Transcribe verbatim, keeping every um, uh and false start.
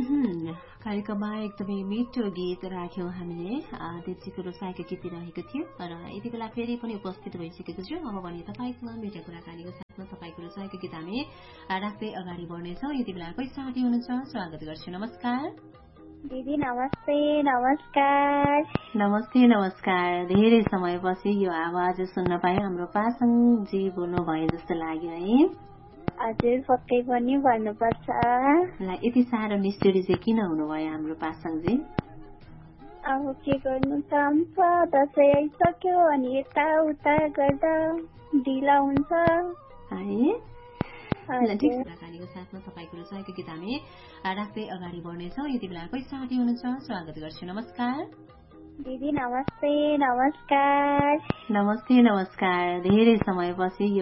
कार्यक्रममा एकदमै मिठो गीत राख्यौं हामीले देवजीको रोसाईको गीत रहेको थियो र यति बेला फेरि पनि उपस्थित भइसकेको छु। अब भने तपाईँसँग मिठो कुराकानीको साथमा तपाईँको रोसाईको गीत हामी राख्दै अगाडि बढ्नेछौँ। यति बेला कोही साथी हुनुहुन्छ, स्वागत गर्छु। नमस्कार दिदी। नमस्ते। नमस्कार। नमस्ते नमस्कार। धेरै समयपछि यो आवाज सुन्न पाएँ। हाम्रो पासाङजी बोल्नु भयो जस्तो लाग्यो है। हजुर, पक्कै पनि भन्नुपर्छ। यति साह्रो मिस्टेरी चाहिँ किन हुनुभयो हाम्रो पासाङजी? अब के गर्नु काम छ, दसैँ आइसक्यो अनि यताउता गर्दा ढिला हुन्छ है। कुराकानीको साथमा तपाईँको रोसाईको गीत हामी राख्दै अगाडि बढ्नेछौँ। यति बेला कोही साथी हुनुहुन्छ, स्वागत गर्छु। नमस्कार दिदी। नमस्ते। नमस्कार। नमस्ते नमस्कार। धेरै समयपछि